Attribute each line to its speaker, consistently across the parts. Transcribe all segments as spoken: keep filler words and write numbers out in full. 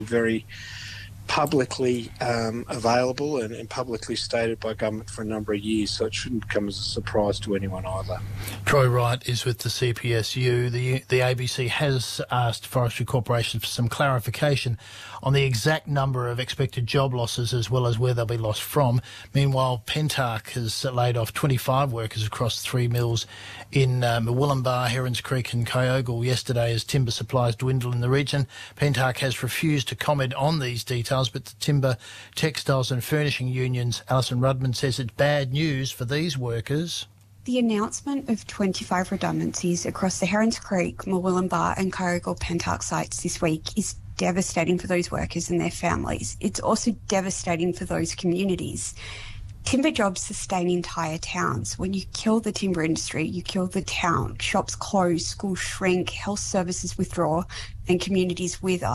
Speaker 1: very publicly um, available and, and publicly stated by government for a number of years, so it shouldn't come as a surprise to anyone either.
Speaker 2: Troy Wright is with the C P S U. The, the A B C has asked Forestry Corporation for some clarification on the exact number of expected job losses as well as where they'll be lost from. Meanwhile, Pentark has laid off twenty-five workers across three mills in uh, Murwillumbah, Herons Creek and Kyogle yesterday as timber supplies dwindle in the region. Pentark has refused to comment on these details, but the Timber, Textiles and Furnishing Union's Alison Rudman says it's bad news for these workers.
Speaker 3: The announcement of twenty-five redundancies across the Herons Creek, Murwillumbah and Kyogle Pentark sites this week is devastating for those workers and their families. It's also devastating for those communities. Timber jobs sustain entire towns. When you kill the timber industry, you kill the town. Shops close, schools shrink, health services withdraw, and communities wither.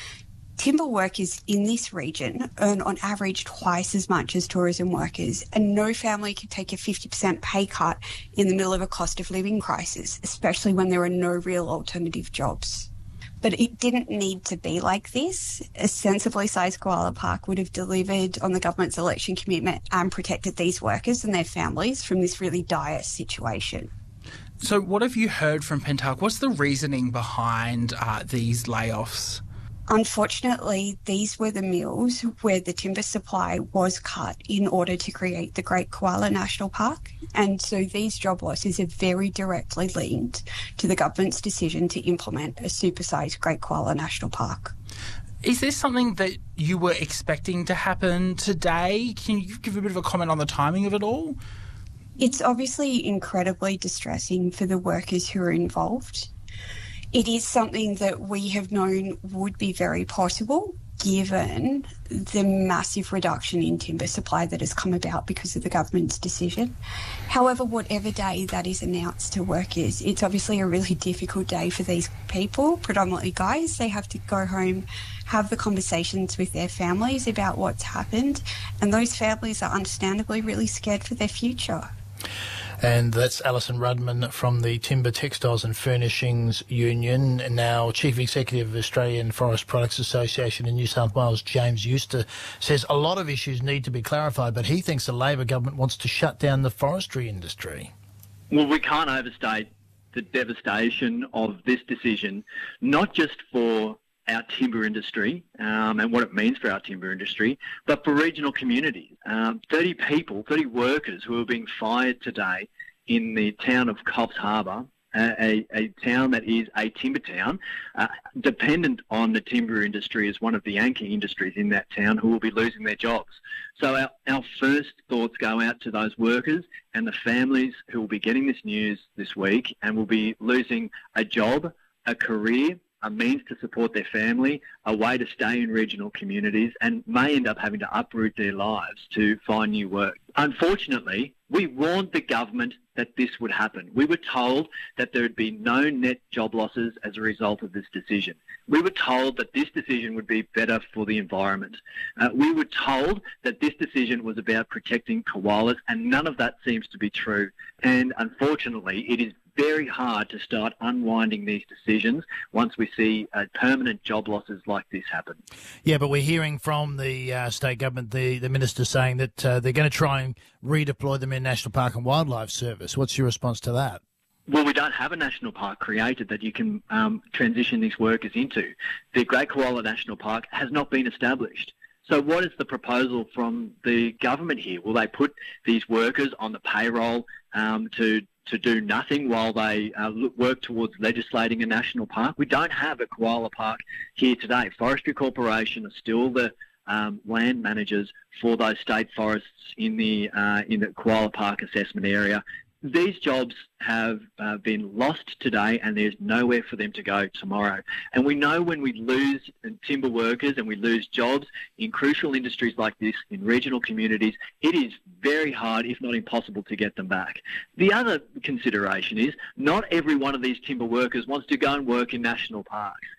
Speaker 3: Timber workers in this region earn on average twice as much as tourism workers, and no family can take a fifty percent pay cut in the middle of a cost of living crisis, especially when there are no real alternative jobs. But it didn't need to be like this. A sensibly sized koala park would have delivered on the government's election commitment and protected these workers and their families from this really dire situation.
Speaker 4: So what have you heard from Pentark? What's the reasoning behind uh, these layoffs?
Speaker 3: Unfortunately, these were the mills where the timber supply was cut in order to create the Great Koala National Park. And so these job losses are very directly linked to the government's decision to implement a supersized Great Koala National Park.
Speaker 4: Is this something that you were expecting to happen today? Can you give a bit of a comment on the timing of it all?
Speaker 3: It's obviously incredibly distressing for the workers who are involved. It is something that we have known would be very possible given the massive reduction in timber supply that has come about because of the government's decision. However, whatever day that is announced to workers, it's obviously a really difficult day for these people, predominantly guys. They have to go home, have the conversations with their families about what's happened, and those families are understandably really scared for their future.
Speaker 2: And that's Alison Rudman from the Timber, Textiles and Furnishings Union, and now Chief Executive of Australian Forest Products Association in New South Wales, James Euster, says a lot of issues need to be clarified, but he thinks the Labor government wants to shut down the forestry industry.
Speaker 5: Well, we can't overstate the devastation of this decision, not just for our timber industry um, and what it means for our timber industry, but for regional communities. Um, thirty people, thirty workers who are being fired today in the town of Coffs Harbour, a, a, a town that is a timber town, uh, dependent on the timber industry as one of the anchor industries in that town, who will be losing their jobs. So our, our first thoughts go out to those workers and the families who will be getting this news this week and will be losing a job, a career, a means to support their family, a way to stay in regional communities, and may end up having to uproot their lives to find new work. Unfortunately, we warned the government that this would happen. We were told that there would be no net job losses as a result of this decision. We were told that this decision would be better for the environment. Uh, we were told that this decision was about protecting koalas, and none of that seems to be true. And unfortunately, it is very hard to start unwinding these decisions once we see uh, permanent job losses like this happen.
Speaker 2: Yeah, but we're hearing from the uh, state government, the, the minister saying that uh, they're going to try and redeploy them in National Park and Wildlife Service. What's your response to that?
Speaker 5: Well, we don't have a national park created that you can um, transition these workers into. The Great Koala National Park has not been established. So what is the proposal from the government here? Will they put these workers on the payroll um, to to do nothing while they uh, look, work towards legislating a national park? We don't have a koala park here today. Forestry Corporation are still the um, land managers for those state forests in the uh, in the koala park assessment area. These jobs have uh, been lost today, and there's nowhere for them to go tomorrow. And we know when we lose timber workers and we lose jobs in crucial industries like this in regional communities, it is very hard, if not impossible, to get them back. The other consideration is not every one of these timber workers wants to go and work in national parks.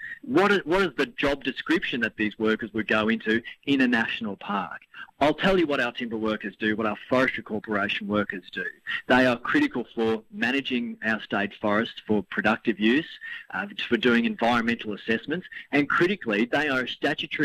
Speaker 5: What is, what is the job description that these workers would go into in a national park? I'll tell you what our timber workers do, what our Forestry Corporation workers do. They are critical for managing our state forests for productive use, uh, for doing environmental assessments, and critically, they are a statutory